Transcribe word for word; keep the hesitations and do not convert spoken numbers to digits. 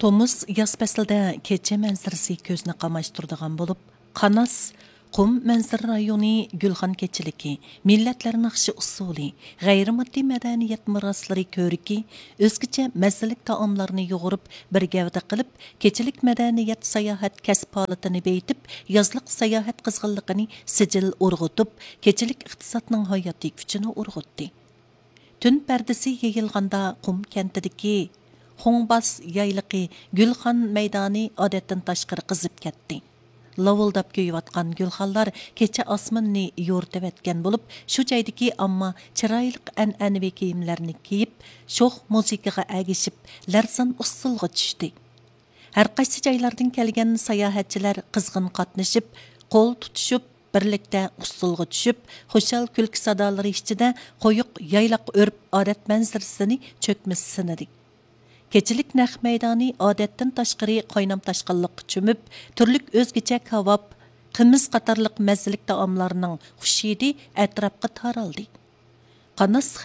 Tomuz yaz paslida kecha manzarasi ko'zni qamashtiradigan bo'lib, Qanas Qum manzara rayoni Gulxan kechiligi, millatlar naqshi usuli, g'ayrimaddiy madaniyat meroslari ko'riki, o'zgacha mazalik taomlarni yo'g'irib, bir gavda qilib, kechilik madaniyat sayohat kasb holatini beytib, yozliq sayohat qizg'inligini sijil urg'utib, kechilik iqtisodning hayotiy kuchini urg'utdi. Tun pardasi yeyilganda Qum kentidagi Xongbas yaylaqi Gulxan maydoni odatdan tashqari qizib ketdi. Lavildab ko'yayotgan gulxanlar kecha osmonni yo'rtayotgan bo'lib, shu joydagi ammo chiroyli an'anaviy kiyimlarni kiyib, sho'x musiqaga agishib, larson usulga tushdi. Har qaysi joylardan kelgan sayohatchilar qizg'in qatnashib, qo'l tutishib, birlikda usulga tushib, xushal kulki sadolari ichida qo'yiq yaylaq o'rib odat manzarasini cho'kmis sinadi. Kechilik naq maydoni odatdan tashqari qaynam tashqinliqqa cho'mib, turlik o'zgacha kavob, qimiz qatorliq mazalik taomlarning xushidi atrofga taraldi. Qanas